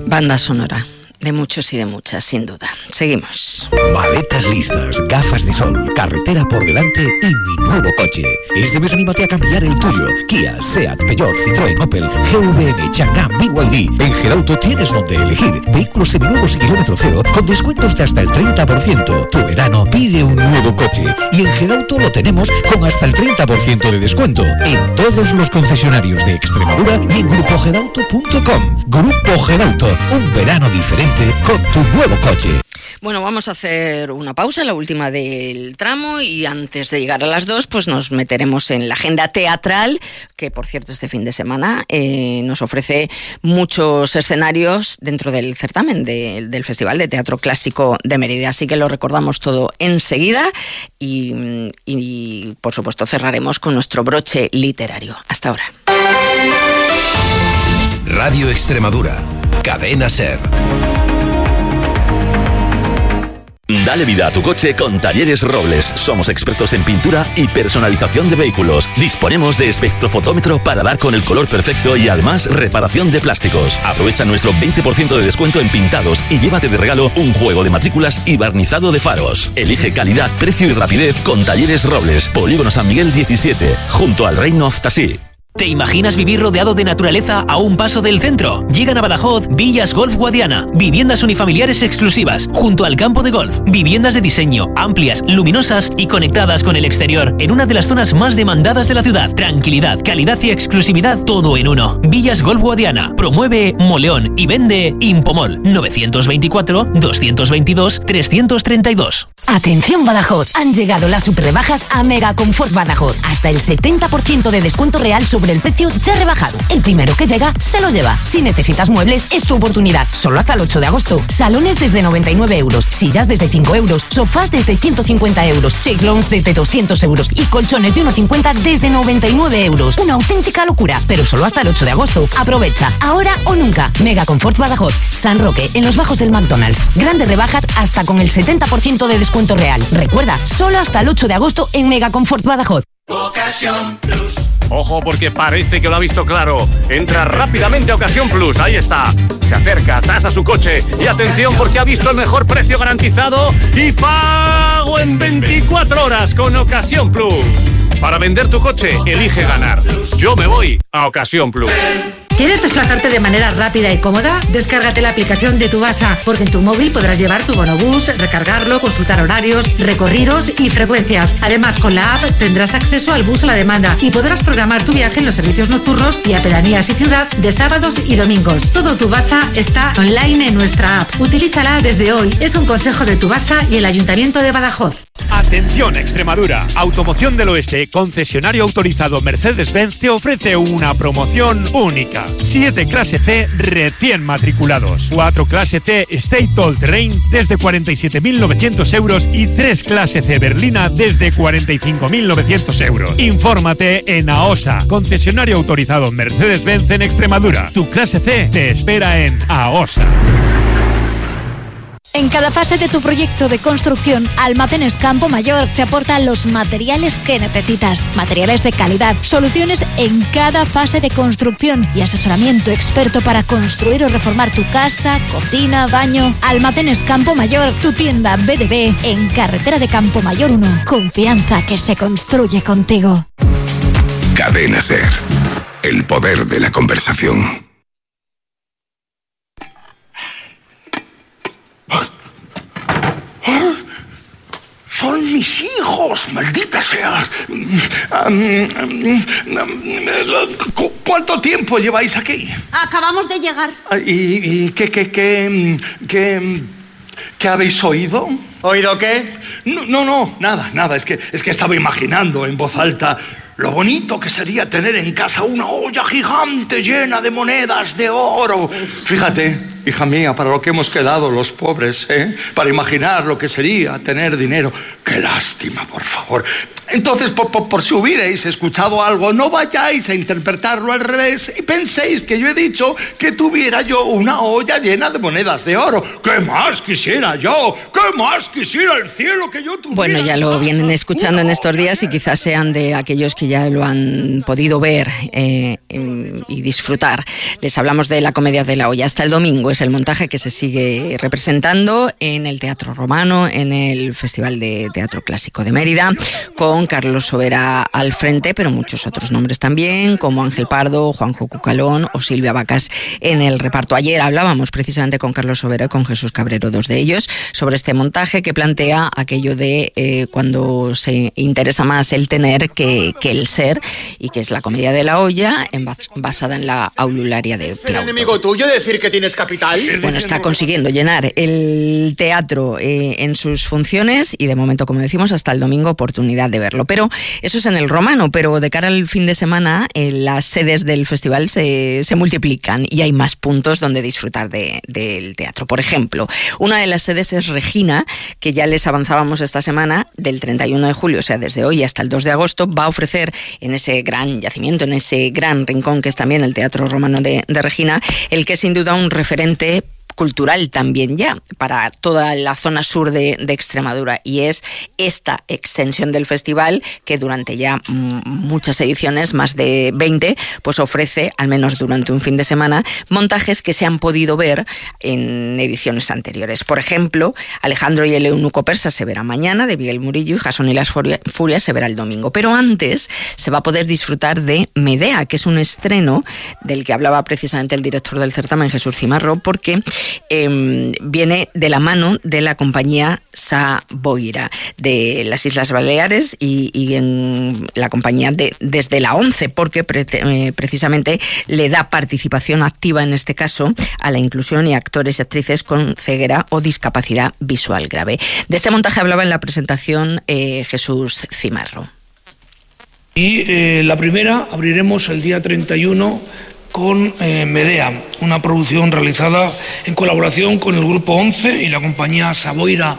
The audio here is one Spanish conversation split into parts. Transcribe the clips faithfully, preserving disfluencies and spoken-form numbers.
Banda sonora de muchos y de muchas, sin duda. Seguimos. Maletas listas, gafas de sol, carretera por delante y mi nuevo coche. Este mes anímate a cambiar el tuyo. Kia, Seat, Peugeot, Citroën, Opel, G V M, Chang'an, B Y D. En Gerauto tienes donde elegir. Vehículos seminuevos y kilómetro cero con descuentos de hasta el treinta por ciento. Tu verano pide un nuevo coche. Y en Gerauto lo tenemos con hasta el treinta por ciento de descuento. En todos los concesionarios de Extremadura y en grupo gerauto punto com. Grupo Gerauto, un verano diferente con tu nuevo coche. Bueno, vamos a hacer una pausa, la última del tramo, y antes de llegar a las dos, pues nos meteremos en la agenda teatral, que por cierto este fin de semana eh, nos ofrece muchos escenarios dentro del certamen de, del Festival de Teatro Clásico de Mérida. Así que lo recordamos todo enseguida y, y por supuesto cerraremos con nuestro broche literario. Hasta ahora. Radio Extremadura, Cadena SER. Dale vida a tu coche con Talleres Robles. Somos expertos en pintura y personalización de vehículos. Disponemos de espectrofotómetro para dar con el color perfecto y además reparación de plásticos. Aprovecha nuestro veinte por ciento de descuento en pintados y llévate de regalo un juego de matrículas y barnizado de faros. Elige calidad, precio y rapidez con Talleres Robles. Polígono San Miguel diecisiete, junto al Reino of Tasí. ¿Te imaginas vivir rodeado de naturaleza a un paso del centro? Llegan a Badajoz Villas Golf Guadiana, viviendas unifamiliares exclusivas, junto al campo de golf, viviendas de diseño, amplias, luminosas y conectadas con el exterior, en una de las zonas más demandadas de la ciudad. Tranquilidad, calidad y exclusividad, todo en uno. Villas Golf Guadiana, promueve Moleón y vende Impomol, novecientos veinticuatro, doscientos veintidós, trescientos treinta y dos. Atención Badajoz, han llegado las superrebajas a Mega Confort Badajoz. Hasta el setenta por ciento de descuento real sobre el precio ya rebajado. El primero que llega se lo lleva. Si necesitas muebles, es tu oportunidad. Solo hasta el ocho de agosto. Salones desde noventa y nueve euros, sillas desde cinco euros, sofás desde ciento cincuenta euros, cheilons desde doscientos euros y colchones de uno cincuenta desde noventa y nueve euros. Una auténtica locura, pero solo hasta el ocho de agosto. Aprovecha, ahora o nunca. Mega Confort Badajoz, San Roque, en los bajos del McDonald's. Grandes rebajas hasta con el setenta por ciento de descuento real. Recuerda, solo hasta el ocho de agosto en Mega Confort Badajoz. Ocasión Plus. Ojo, porque parece que lo ha visto claro. Entra rápidamente a Ocasión Plus, ahí está. Se acerca, tasa su coche y atención porque ha visto el mejor precio garantizado y pago en veinticuatro horas con Ocasión Plus. Para vender tu coche, elige ganar. Yo me voy a Ocasión Plus. ¿Quieres desplazarte de manera rápida y cómoda? Descárgate la aplicación de Tubasa, porque en tu móvil podrás llevar tu bonobús, recargarlo, consultar horarios, recorridos y frecuencias. Además, con la app tendrás acceso al bus a la demanda y podrás programar tu viaje en los servicios nocturnos y a pedanías y ciudad de sábados y domingos. Todo Tubasa está online en nuestra app. Utilízala desde hoy. Es un consejo de Tubasa y el Ayuntamiento de Badajoz. Atención Extremadura, Automoción del Oeste, concesionario autorizado Mercedes-Benz, te ofrece una promoción única. siete clase C recién matriculados, cuatro clase C State All Terrain desde cuarenta y siete mil novecientos euros y tres clase C Berlina desde cuarenta y cinco mil novecientos euros. Infórmate en AOSA, concesionario autorizado Mercedes-Benz en Extremadura. Tu clase C te espera en AOSA. En cada fase de tu proyecto de construcción, Almacenes Campo Mayor te aporta los materiales que necesitas. Materiales de calidad, soluciones en cada fase de construcción y asesoramiento experto para construir o reformar tu casa, cocina, baño. Almacenes Campo Mayor, tu tienda B D B en Carretera de Campo Mayor uno. Confianza que se construye contigo. Cadena SER, el poder de la conversación. Son mis hijos, maldita sea. ¿Cuánto tiempo lleváis aquí? Acabamos de llegar. ¿Y, y qué, qué, qué, qué, qué habéis oído? ¿Oído qué? No, no, no, nada, nada. Es que, es que estaba imaginando en voz alta lo bonito que sería tener en casa una olla gigante llena de monedas de oro. Fíjate, hija mía, para lo que hemos quedado los pobres, ¿eh? Para imaginar lo que sería tener dinero. ¡Qué lástima, por favor! Entonces, por, por, por si hubierais escuchado algo, no vayáis a interpretarlo al revés y penséis que yo he dicho que tuviera yo una olla llena de monedas de oro. ¿Qué más quisiera yo? ¿Qué más quisiera el cielo que yo tuviera? Bueno, ya lo vienen escuchando en estos días y quizás sean de aquellos que ya lo han podido ver eh, y disfrutar. Les hablamos de La Comedia de la Olla. Hasta el domingo es el montaje que se sigue representando en el Teatro Romano, en el Festival de Teatro Clásico de Mérida, con Carlos Sobera al frente, pero muchos otros nombres también, como Ángel Pardo, Juanjo Cucalón o Silvia Vacas en el reparto. Ayer hablábamos precisamente con Carlos Sobera y con Jesús Cabrero, dos de ellos, sobre este montaje que plantea aquello de eh, cuando se interesa más el tener que, que el ser, y que es la comedia de la olla en, basada en la aulularia de Plauto. ¿Es enemigo tuyo decir que tienes capital? Bueno, está consiguiendo llenar el teatro eh, en sus funciones y de momento, como decimos, hasta el domingo oportunidad de verlo. Pero eso es en el Romano, pero de cara al fin de semana eh, las sedes del festival se, se multiplican y hay más puntos donde disfrutar de, del teatro. Por ejemplo, una de las sedes es Regina, que ya les avanzábamos esta semana, del treinta y uno de julio, o sea, desde hoy hasta el dos de agosto, va a ofrecer en ese gran yacimiento, en ese gran rincón que es también el Teatro Romano de, de Regina, el que es sin duda un referente cultural también ya para toda la zona sur de, de Extremadura, y es esta extensión del festival que durante ya m- muchas ediciones, más de veinte, pues ofrece, al menos durante un fin de semana, montajes que se han podido ver en ediciones anteriores. Por ejemplo, Alejandro y el eunuco persa se verá mañana, de Miguel Murillo, y Jasón y las Furias se verá el domingo. Pero antes se va a poder disfrutar de Medea, que es un estreno del que hablaba precisamente el director del certamen, Jesús Cimarro, porque Eh, viene de la mano de la compañía Saboira de las Islas Baleares y, y en la compañía de, desde la ONCE, porque pre, eh, precisamente le da participación activa en este caso a la inclusión y actores y actrices con ceguera o discapacidad visual grave. De este montaje hablaba en la presentación eh, Jesús Cimarro. Y eh, la primera abriremos el día treinta y uno con eh, Medea, una producción realizada en colaboración con el Grupo ONCE y la compañía Saboira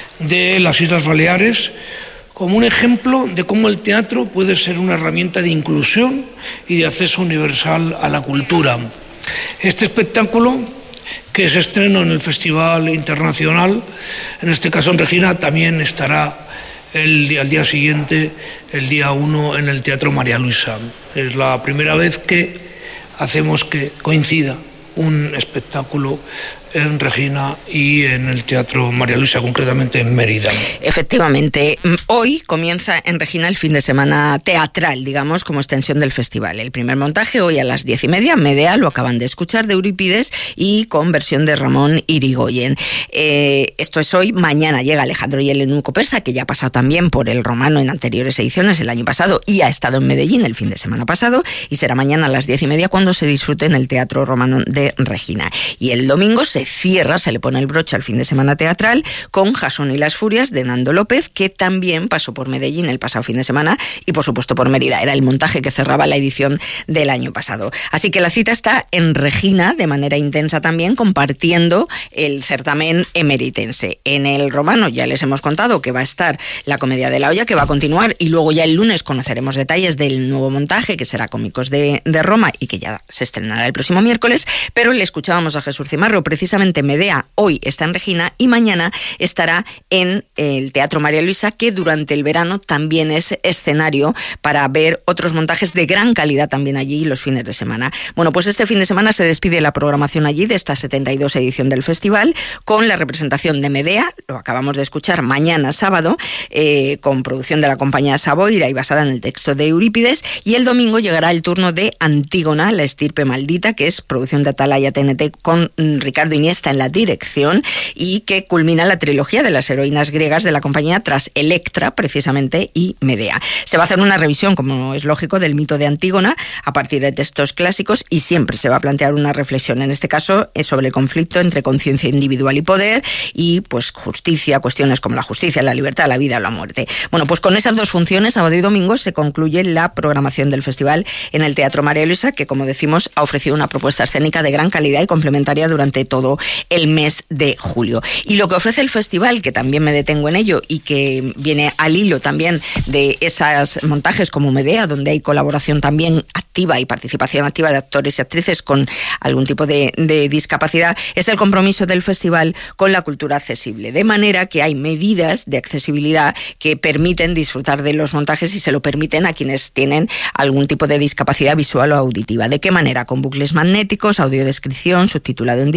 de las Islas Baleares, como un ejemplo de cómo el teatro puede ser una herramienta de inclusión y de acceso universal a la cultura. Este espectáculo, que es estreno en el Festival Internacional, en este caso en Regina, también estará el día, el día siguiente, el día uno, en el Teatro María Luisa. Es la primera vez que hacemos que coincida un espectáculo en Regina y en el Teatro María Luisa, concretamente en Mérida. Efectivamente, hoy comienza en Regina el fin de semana teatral, digamos, como extensión del festival. El primer montaje hoy a las diez y media, Medea, lo acaban de escuchar, de Eurípides, y con versión de Ramón Irigoyen. Eh, esto es hoy. Mañana llega Alejandro y el eunuco persa, que ya ha pasado también por el Romano en anteriores ediciones el año pasado y ha estado en Medellín el fin de semana pasado, y será mañana a las diez y media cuando se disfrute en el Teatro Romano de Regina. Y el domingo se cierra, se le pone el broche al fin de semana teatral con Jasón y las Furias de Nando López, que también pasó por Medellín el pasado fin de semana y por supuesto por Mérida. Era el montaje que cerraba la edición del año pasado. Así que la cita está en Regina de manera intensa también, compartiendo el certamen emeritense. En el Romano ya les hemos contado que va a estar la Comedia de la Olla, que va a continuar, y luego ya el lunes conoceremos detalles del nuevo montaje, que será Cómicos de, de Roma, y que ya se estrenará el próximo miércoles. Pero le escuchábamos a Jesús Cimarro, precisamente Medea hoy está en Regina y mañana estará en el Teatro María Luisa, que durante el verano también es escenario para ver otros montajes de gran calidad también allí los fines de semana. Bueno, pues este fin de semana se despide la programación allí de esta setenta y dos edición del festival con la representación de Medea, lo acabamos de escuchar, mañana sábado, eh, con producción de la compañía Saboira y basada en el texto de Eurípides, y el domingo llegará el turno de Antígona, la estirpe maldita, que es producción de Atalaya T N T con Ricardo Iniesta en la dirección, y que culmina la trilogía de las heroínas griegas de la compañía tras Electra, precisamente, y Medea. Se va a hacer una revisión, como es lógico, del mito de Antígona a partir de textos clásicos, y siempre se va a plantear una reflexión, en este caso sobre el conflicto entre conciencia individual y poder, y pues justicia, cuestiones como la justicia, la libertad, la vida o la muerte. Bueno, pues con esas dos funciones, sábado y domingo, se concluye la programación del festival en el Teatro María Luisa, que, como decimos, ha ofrecido una propuesta escénica de gran calidad y complementaria durante todo el mes de julio. Y lo que ofrece el festival, que también me detengo en ello y que viene al hilo también de esos montajes como Medea, donde hay colaboración también activa y participación activa de actores y actrices con algún tipo de, de discapacidad, es el compromiso del festival con la cultura accesible, de manera que hay medidas de accesibilidad que permiten disfrutar de los montajes y se lo permiten a quienes tienen algún tipo de discapacidad visual o auditiva. ¿De qué manera? Con bucles magnéticos, audiodescripción, subtitulado en directo,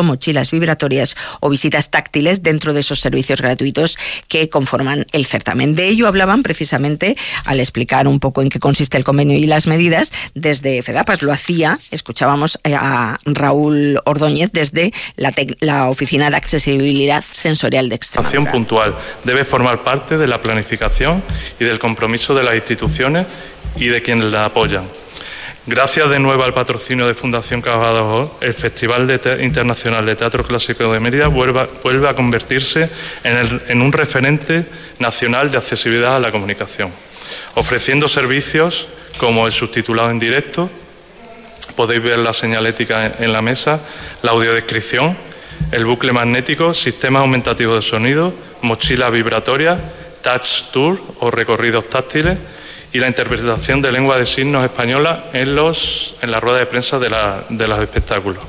mochilas vibratorias o visitas táctiles dentro de esos servicios gratuitos que conforman el certamen. De ello hablaban precisamente al explicar un poco en qué consiste el convenio y las medidas desde FEDAPAS. Lo hacía, escuchábamos a Raúl Ordóñez desde la, la Oficina de Accesibilidad Sensorial de Extremadura. La acción puntual debe formar parte de la planificación y del compromiso de las instituciones y de quienes la apoyan. Gracias de nuevo al patrocinio de Fundación Caja Badajoz, el Festival de Te- Internacional de Teatro Clásico de Mérida vuelve, vuelve a convertirse en, el, en un referente nacional de accesibilidad a la comunicación, ofreciendo servicios como el subtitulado en directo, podéis ver la señalética en, en la mesa, la audiodescripción, el bucle magnético, sistemas aumentativos de sonido, mochilas vibratorias, touch tour o recorridos táctiles, y la interpretación de lengua de signos española en, los, en la rueda de prensa de, la, de los espectáculos.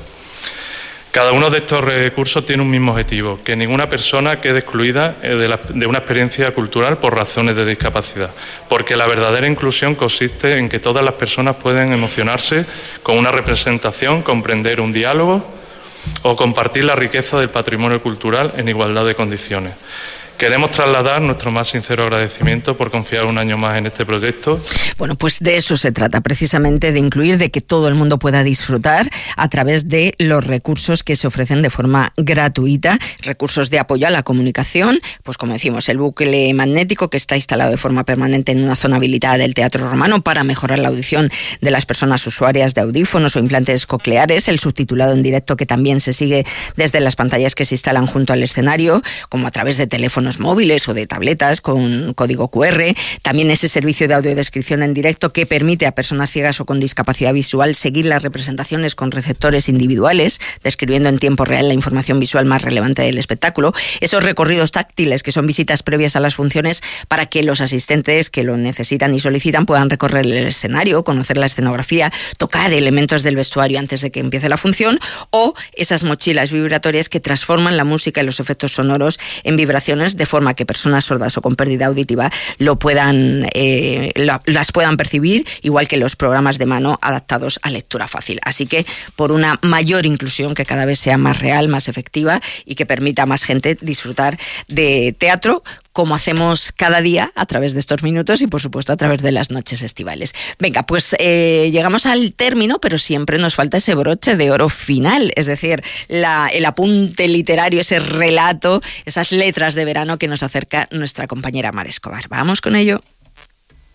Cada uno de estos recursos tiene un mismo objetivo, que ninguna persona quede excluida de, la, de una experiencia cultural por razones de discapacidad, porque la verdadera inclusión consiste en que todas las personas pueden emocionarse con una representación, comprender un diálogo o compartir la riqueza del patrimonio cultural en igualdad de condiciones. Queremos trasladar nuestro más sincero agradecimiento por confiar un año más en este proyecto. Bueno, pues de eso se trata, precisamente de incluir, de que todo el mundo pueda disfrutar a través de los recursos que se ofrecen de forma gratuita, recursos de apoyo a la comunicación, pues como decimos, el bucle magnético que está instalado de forma permanente en una zona habilitada del Teatro Romano para mejorar la audición de las personas usuarias de audífonos o implantes cocleares, el subtitulado en directo que también se sigue desde las pantallas que se instalan junto al escenario, como a través de teléfonos móviles o de tabletas con código cu erre, también ese servicio de audiodescripción en directo que permite a personas ciegas o con discapacidad visual seguir las representaciones con receptores individuales, describiendo en tiempo real la información visual más relevante del espectáculo, esos recorridos táctiles que son visitas previas a las funciones para que los asistentes que lo necesitan y solicitan puedan recorrer el escenario, conocer la escenografía, tocar elementos del vestuario antes de que empiece la función, o esas mochilas vibratorias que transforman la música y los efectos sonoros en vibraciones de forma que personas sordas o con pérdida auditiva lo puedan, eh, lo, las puedan percibir, igual que los programas de mano adaptados a lectura fácil. Así que por una mayor inclusión que cada vez sea más real, más efectiva y que permita a más gente disfrutar de teatro, como hacemos cada día a través de estos minutos y por supuesto a través de las noches estivales. Venga, pues eh, llegamos al término, pero siempre nos falta ese broche de oro final, es decir, la, el apunte literario, ese relato, esas letras de verano que nos acerca nuestra compañera Mar Escobar. Vamos con ello.